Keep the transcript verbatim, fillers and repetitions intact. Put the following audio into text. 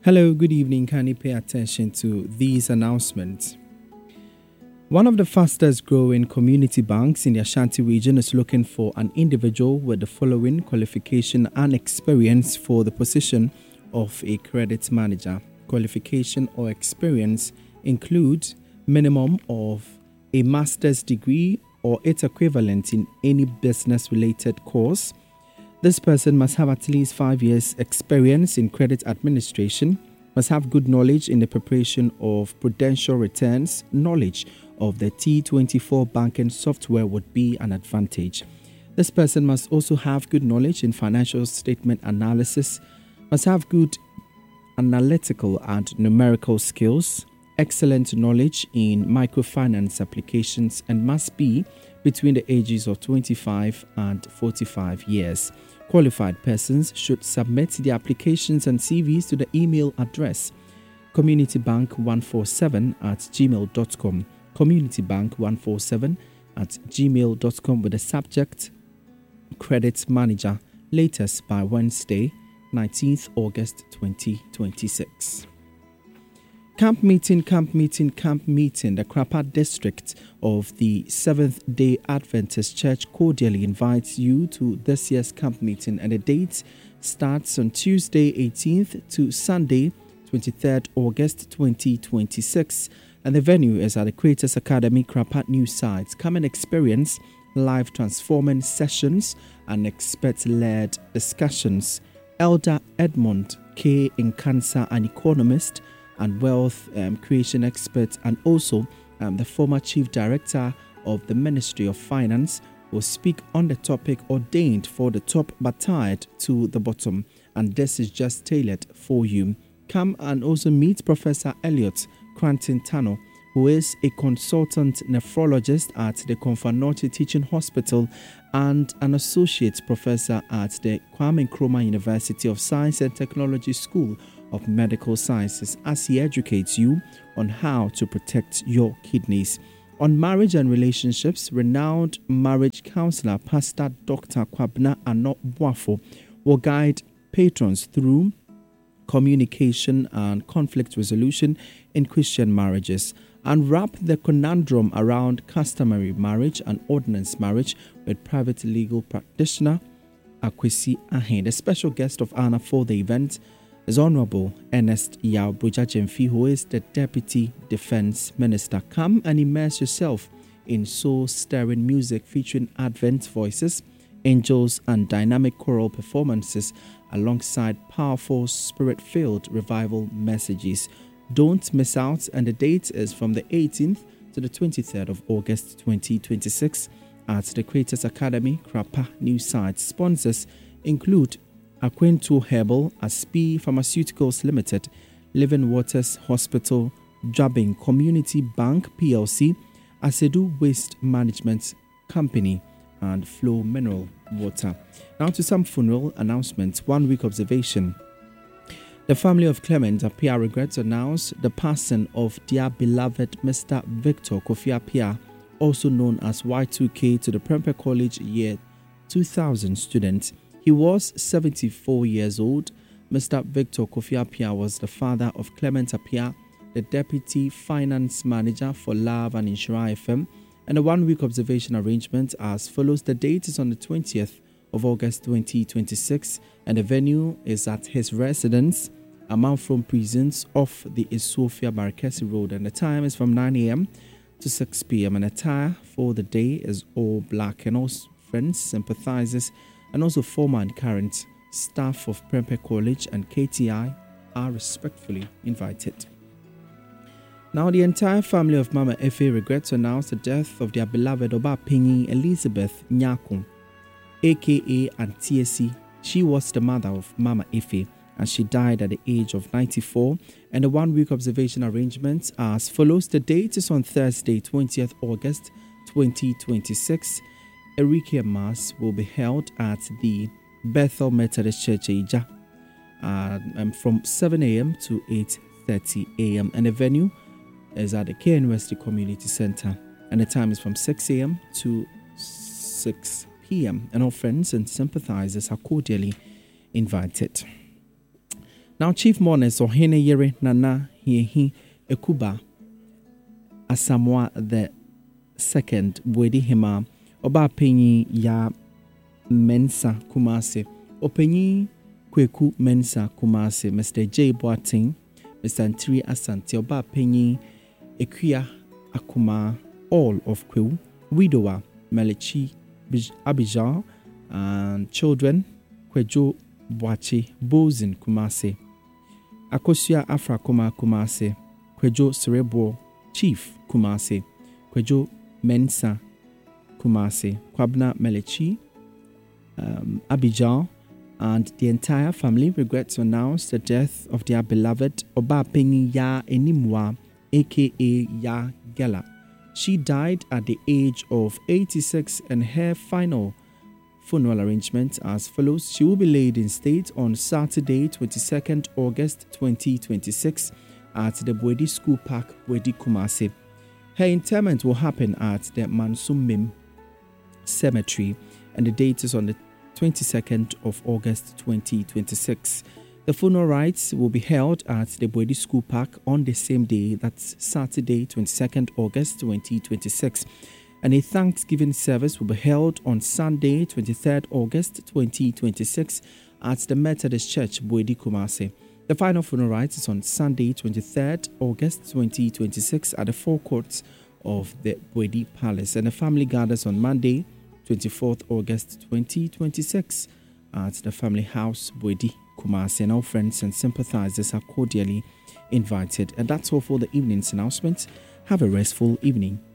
Hello, good evening. Can you pay attention to these announcements? One of the fastest growing community banks in the Ashanti region is looking for an individual with the following qualification and experience for the position of a credit manager. Qualification or experience include minimum of a master's degree or its equivalent in any business-related course. This person must have at least five years experience in credit administration, must have good knowledge in the preparation of prudential returns. Knowledge of the T twenty-four banking software would be an advantage. This person must also have good knowledge in financial statement analysis, must have good analytical and numerical skills, excellent knowledge in microfinance applications, and must be between the ages of twenty-five and forty-five years. Qualified persons should submit their applications and C Vs to the email address communitybank one four seven at gmail dot com. communitybank one four seven at gmail dot com with the subject Credit Manager, latest by Wednesday, nineteenth August twenty twenty-six. Camp meeting, camp meeting, camp meeting. The Krapa district of the Seventh-day Adventist Church cordially invites you to this year's camp meeting, and the date starts on Tuesday eighteenth to Sunday twenty-third August twenty twenty-six, and the venue is at the Creators Academy Krapa new site. Come and experience live transforming sessions and expert-led discussions. Elder Edmund K. Nkansa, an economist and wealth um, creation expert, and also um, the former chief director of the Ministry of Finance, will speak on the topic ordained for the top but tied to the bottom, and this is just tailored for you. Come and also meet Professor Elliot Cranton Tano, who is a consultant nephrologist at the Konfanote Teaching Hospital and an associate professor at the Kwame Nkrumah University of Science and Technology School of Medical Sciences, as he educates you on how to protect your kidneys. On marriage and relationships, renowned marriage counselor Pastor Doctor Kwabna Ano Boafo will guide patrons through communication and conflict resolution in Christian marriages, and wrap the conundrum around customary marriage and ordinance marriage with private legal practitioner Akwesi Ahen. The special guest of honor for the event is Honorable Ernest Yao Bujajemfi, who is the Deputy Defense Minister. Come and immerse yourself in soul-stirring music featuring Advent voices, angels, and dynamic choral performances alongside powerful spirit-filled revival messages. Don't miss out, and the date is from the eighteenth to the twenty-third of August twenty twenty-six at the Creators Academy Krapa new site. Sponsors include Aquento Herbal, Aspi Pharmaceuticals Limited, Living Waters Hospital, Jabin Community Bank P L C, Asedu Waste Management Company, and Flow Mineral Water. Now to some funeral announcements. One week observation. The family of Clement Apia regrets to announce the passing of their beloved Mister Victor Kofi Apia, also known as Y two K to the Prempeh College Year two thousand student. He was seventy-four years old. Mister Victor Kofi Apia was the father of Clement Apia, the Deputy Finance Manager for Love and Insura F M, and a one-week observation arrangement as follows. The date is on the twentieth of August twenty twenty-six, and the venue is at his residence, Amanfrom Prisons, off the Isofia Barakesi Road, and the time is from nine a.m. to six p.m. and attire for the day is all black, and all friends, sympathizers, and also former and current staff of Prempeh College and K T I are respectfully invited. Now, the entire family of Mama Efe regret to announce the death of their beloved Oba Pingi Elizabeth Nyakun, aka Auntie Esi. She was the mother of Mama Efe, and she died at the age of ninety-four. And the one-week observation arrangements are as follows. The date is on Thursday, twentieth August twenty twenty-six. A Requiem Mass will be held at the Bethel Methodist Church Eja uh, um, from seven a.m. to eight thirty a.m. and the venue is at the K N University Community Center, and the time is from six a.m. to six p.m. and all friends and sympathizers are cordially invited. Now, Chief Mourners Ohene Yere Nana Hiehi Ekuba Asamoah the Second Bwedi Hema Oba Penyi Ya Mensa Kumase Openyi Kweku Mensa Kumase Mister J Boateng Mister Ntiri Asante Oba Penyi Ekuya Akuma all of Kwewu Widower Melechi Abidjan and children Kwejo Boache Bozin Kumase Akosua Afra Kuma Kumase Kwejo Cerebral Chief Kumase Kwejo Mensa Kumase Kwabna Melechi um, Abidjan and the entire family regret to announce the death of their beloved Oba Penyi Ya Enimwa aka Ya Gela. She died at the age of eighty-six and her final funeral arrangement as follows. She will be laid in state on Saturday, twenty-second August twenty twenty-six at the Bwedi School Park, Bwedi Kumase. Her interment will happen at the Mansumim Cemetery and the date is on the twenty-second of August twenty twenty-six. The funeral rites will be held at the Bwedi School Park on the same day, that's Saturday, twenty-second August twenty twenty-six. And a Thanksgiving service will be held on Sunday, twenty-third August twenty twenty-six at the Methodist Church, Bwedi Kumase. The final funeral rites is on Sunday, twenty-third August twenty twenty-six at the forecourts of the Bwedi Palace. And the family gathers on Monday, twenty-fourth August twenty twenty-six at the family house, Bwedi Kumase. And all friends and sympathizers are cordially invited. And that's all for the evening's announcements. Have a restful evening.